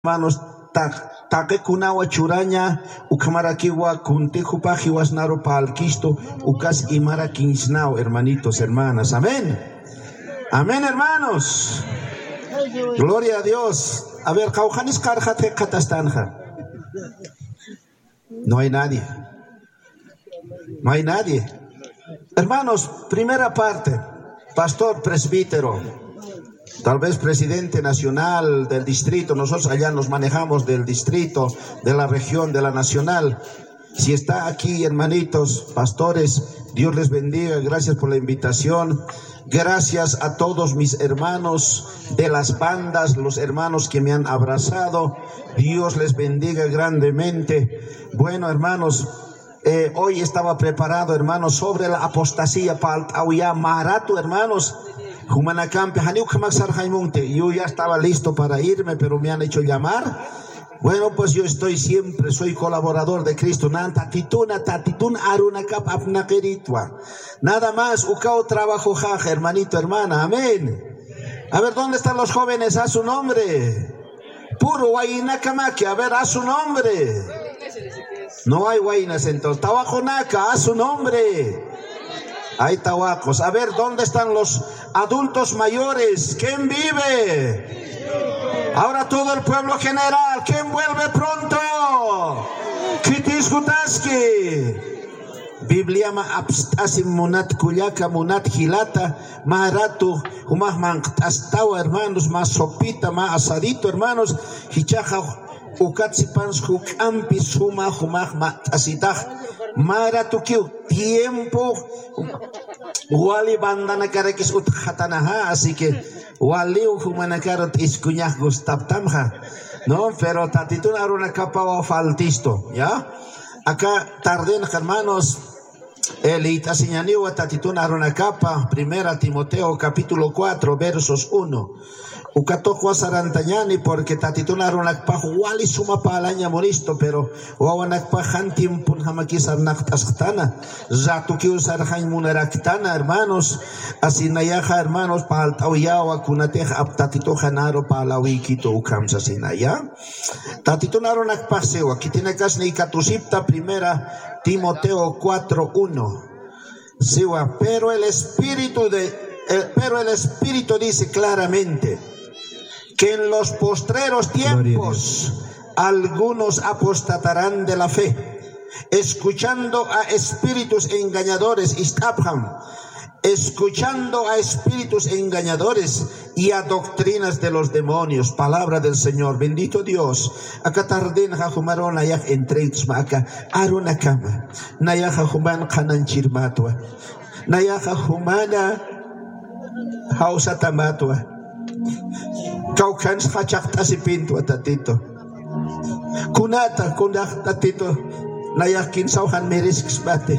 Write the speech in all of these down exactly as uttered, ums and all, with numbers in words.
Hermanos, taque kunawa churaña, ukamarakiwa kuntijupa jiwasnaro palquisto, ukas imara kinsnao, hermanitos, hermanas. Amén. Amén, hermanos. Gloria a Dios. A ver, Caujanis Karjate Katastanja. No hay nadie. No hay nadie. Hermanos, primera parte. Pastor presbítero. Tal vez presidente nacional del distrito, nosotros allá nos manejamos del distrito, de la región, de la nacional. Si está aquí, hermanitos, pastores, Dios les bendiga, gracias por la invitación. Gracias a todos mis hermanos de las bandas, los hermanos que me han abrazado. Dios les bendiga grandemente. Bueno, hermanos, eh, hoy estaba preparado, hermanos, sobre la apostasía para el Marato, hermanos. Yo ya estaba listo para irme, pero me han hecho llamar. Bueno, pues yo estoy siempre, soy colaborador de Cristo. Nada más, ucao trabajo jaja, hermanito, hermana, amén. A ver, ¿dónde están los jóvenes? A su nombre. Puro Huaynakamaki, a ver, a su nombre. No hay Huaynas entonces. Tawajonaka, a su nombre. Hay tawacos. A ver, ¿dónde están los adultos mayores? ¿Quién vive? Ahora todo el pueblo general. ¿Quién vuelve pronto? Kitis Gutaski. Biblia ma abstasim munat kuyaka munat hilata maratu humah manqtastawa, hermanos, más sopita, más asadito, hermanos. Hichaja ukatsipans hukampis humah humah ma asitaj. Maratu kiu tiempo wali bandana karekis utjatanaha, así que wali humanakarot iskuñah gustaptamha, no, pero tatitun aruna capa o faltisto, ya. Acá tarden, hermanos, el itasiñaniwa tatitun aruna capa, primera Timoteo capítulo cuatro versos uno. Ukato Juasarantañani, porque tatitunaron pa wali suma palaña moristo, pero wawanak pa hantim pun hamakisar naktaskatana, zatuki usar hain muneraktana, hermanos, así nayaja, hermanos, pa altauyawa kunateja aptatito janaro pa la wikito ukamsa sinaya. Tatitunaron pa sewa, kitinakas ni katusipta primera Timoteo cuatro uno. Sewa, pero el espíritu de, el, pero el espíritu dice claramente que en los postreros tiempos algunos apostatarán de la fe, escuchando a espíritus engañadores, istabham, escuchando a espíritus engañadores y a doctrinas de los demonios. Palabra del Señor. Bendito Dios. Acá tarden jajumaron ayak entreitos acá aruna kama naya jajuman kanan chirmatwa naya jajumana hausa tamatwa. Kaukans hachakta si pinto tatito. Kunata kunak tatito nayakin sauhan merisks bate.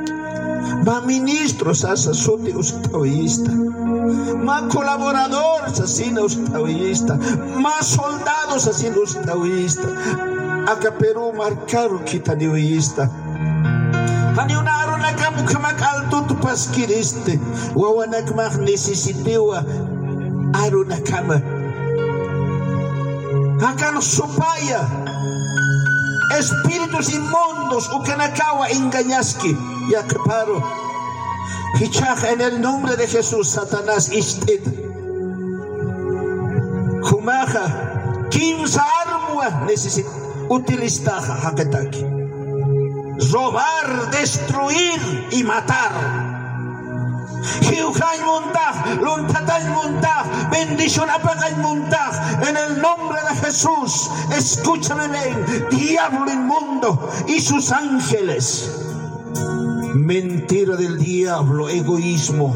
Ma ministros asa suti ustawista. Ma colaboradores asina ustawista. Ma soldados asina ustawista. Acá Perú marcaron kitaniwista. Hani unaron akamu kamak altutu paskiriste. Wawanak mag necesitiwa aruna kama. Acá nos supaya espíritus inmundos ukanakawa engañaski ya que paro hichaj en el nombre de Jesús Satanás isted humaja quince armas necesita utilizar hakataki robar, destruir y matar. Bendición en el nombre de Jesús. Escúchame bien, diablo inmundo y sus ángeles. Mentira del diablo, egoísmo,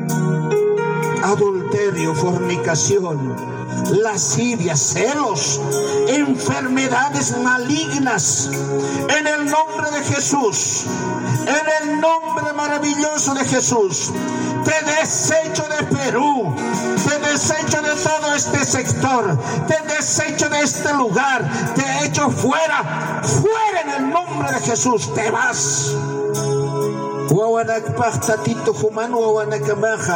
adulterio, fornicación, lascivia, celos, enfermedades malignas. En el nombre de Jesús, en el nombre maravilloso de Jesús, te desecho de Perú, te desecho de todo este sector, te desecho de este lugar, te echo fuera, fuera en el nombre de Jesús, te vas.